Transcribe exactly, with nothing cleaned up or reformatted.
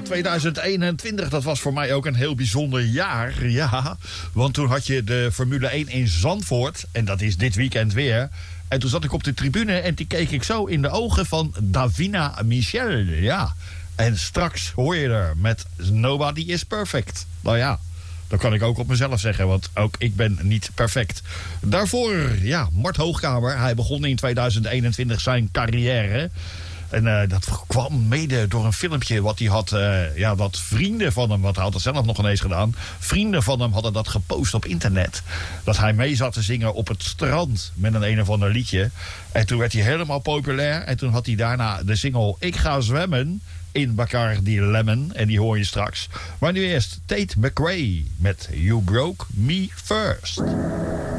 tweeduizend eenentwintig, dat was voor mij ook een heel bijzonder jaar. Ja, want toen had je de Formule één in Zandvoort. En dat is dit weekend weer. En toen zat ik op de tribune en toen keek ik zo in de ogen van Davina Michel. Ja, en straks hoor je er met Nobody is Perfect. Nou ja, dat kan ik ook op mezelf zeggen, want ook ik ben niet perfect. Daarvoor, ja, Mart Hoogkamer. Hij begon in tweeduizend eenentwintig zijn carrière. En uh, dat kwam mede door een filmpje wat hij had, uh, ja, wat vrienden van hem, want hij had het zelf nog ineens gedaan. Vrienden van hem hadden dat gepost op internet. Dat hij mee zat te zingen op het strand met een een of ander liedje. En toen werd hij helemaal populair. En toen had hij daarna de single Ik ga zwemmen in Bacardi Lemon. En die hoor je straks. Maar nu eerst Tate McRae met You Broke Me First.